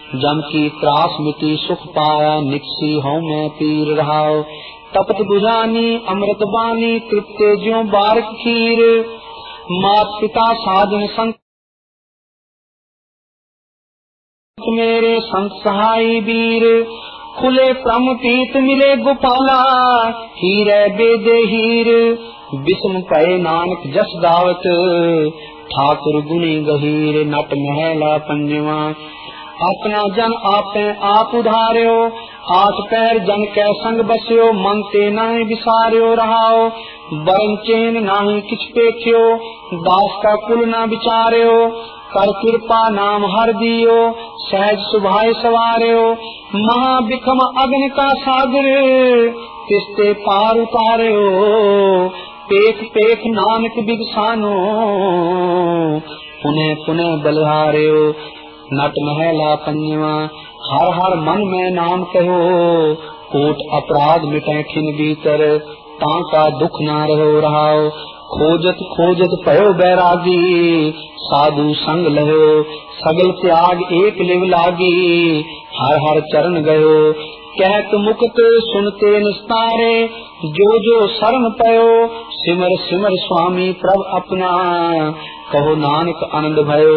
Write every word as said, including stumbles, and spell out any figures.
जम की त्रास मिटी सुख पाया निकसी हूँ मैं पीर रहाओ। तपत बुझानी अमृत बानी तृप्ते ज्यों बारक खीर। मात पिता साधन संत मेरे संत सहाय वीर। खुले प्रम पीत मिले गोपाला हीरे बेदे हीर। बिस्म पए नानक जस दावत ठाकुर गुणी गहीर। नट महला पंजवा अपना जन आपे आप उधार्यो। आठ पैर जन कै संग बस्यो मन ते नाहि विसार्यो रहाओ। बरन चेन नाहि किछ पेख्यो दास का कुल न विचार्यो। कर कृपा नाम हर दियो सहज सुभाय सवार्यो। महा बिखम अग्नि का सागर तिस्ते पार उतार्यो। पेख पेख नानक बिगसानो पुनः पुनः बलिहार्यो। नट महला पंजवा हर हर मन में नाम कहो। कोट अपराध मिटे खिन भीतर ताका दुख न रहो रहाओ। खोजत खोजत पयो बैरागी साधु संग लहो। सगल त्याग एक लिव लागी हर हर चरण गयो। कहत मुक्त सुनते निस्तारे जो जो शरण पयो। सिमर सिमर स्वामी प्रभ अपना कहो नानक आनंद भयो।